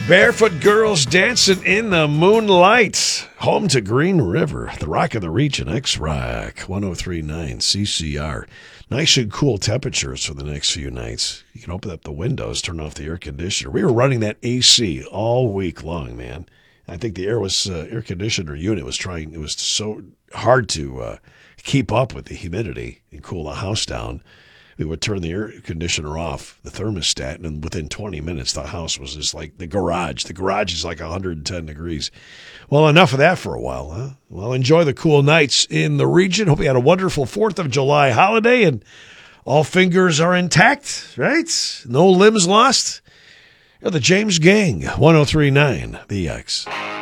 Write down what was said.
Barefoot girls dancing in the moonlight. Home to Green River, the rock of the region, X-Rock, 103.9 CCR. Nice and cool temperatures for the next few nights. You can open up the windows, turn off the air conditioner. We were running that AC all week long, man. I think the air conditioner unit was trying. It was so hard to keep up with the humidity and cool the house down. We would turn the air conditioner off, the thermostat, and within 20 minutes, the house was just like the garage. The garage is like 110 degrees. Well, enough of that for a while, huh? Well, enjoy the cool nights in the region. Hope you had a wonderful 4th of July holiday, and all fingers are intact, right? No limbs lost. You're the James Gang, 103.9 The X.